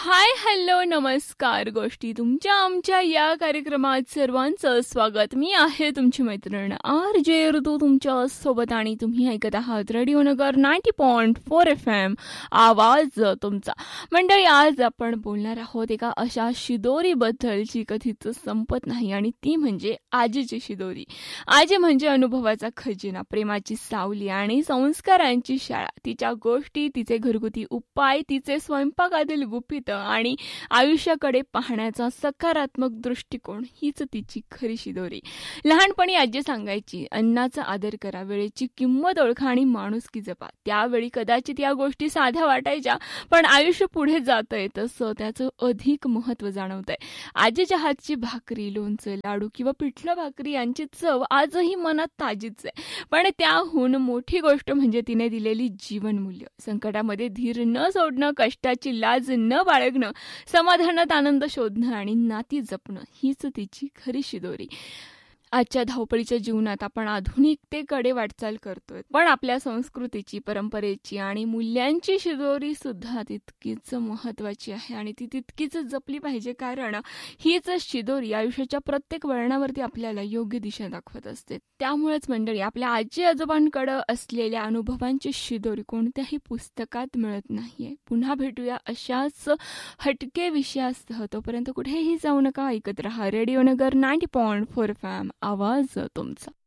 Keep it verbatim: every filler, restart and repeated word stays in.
Hi hello नमस्कार गोष्टी तुमच्या आमच्या या कार्यक्रमात सर्वांचं स्वागत. मी आहे तुमची मैत्रीण आर जे ऋतू तुमच्या सोबत आणि तुम्ही ऐकत आहात रेडिओ नगर ninety point four F M आवाज तुमचा. मंडळी, आज आपण बोलणार आहोत एका अशा शिदोरीबद्दल जी कधीच संपत नाही आणि ती म्हणजे आजीची शिदोरी. आजी म्हणजे अनुभवाचा खजिना, प्रेमाची सावली आणि संस्कारांची शाळा. तिच्या गोष्टी, तिचे घरगुती उपाय, तिचे स्वयंपाकातील गुपित आणि आयुष्याकडे पाहण्याचा सकारात्मक दृष्टिकोन हीच तिची खरी शिदोरी. लहानपणी आजी सांगायची, अन्नाचा आदर करा, वेळेची किंमत ओळखा आणि माणुसकी जपा. त्यावेळी कदाचित या गोष्टी साध्या वाटायच्या, पण आयुष्य पुढे जातंय तसं त्याचं अधिक महत्त्व जाणवतंय. आजीच्या हातची भाकरी, लोणचं, लाडू किंवा पिठलं भाकरी यांची चव आजही मनात ताजीच आहे. पण त्याहून मोठी गोष्ट म्हणजे तिने दिलेली जीवनमूल्य. संकटामध्ये धीर न सोडणं, कष्टाची लाज न बाळगणं, समाधानात आनंद शोधणं आणि नाती जपणं हीच तिची खरी शिदोरी. आजच्या धावपळीच्या जीवनात आपण आधुनिकतेकडे वाटचाल करतोय, पण आपल्या संस्कृतीची, परंपरेची आणि मूल्यांची शिदोरी सुद्धा तितकीच महत्त्वाची आहे आणि ती तितकीच जपली पाहिजे, कारण हीच शिदोरी आयुष्याच्या प्रत्येक वळणावरती आपल्याला योग्य दिशा दाखवत असते. त्यामुळेच मंडळी, आपल्या आजी आजोबांकडे असलेल्या अनुभवांची शिदोरी कोणत्याही पुस्तकात मिळत नाहीये. पुन्हा भेटूया अशाच हटके विषयासह. तोपर्यंत कुठेही जाऊ नका, ऐकत रहा रेडिओ नगर ninety point four F M आवाज तुमचा.